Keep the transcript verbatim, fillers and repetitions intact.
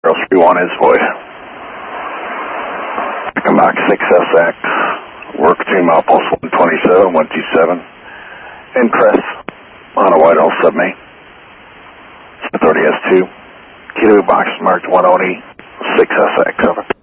three one is for you. Come back six S X. Work two mile post one twenty-seven, one two seven. Ingress on a Whitehall submate. thirty S two. Kilo box marked one oh eight, six S X, over.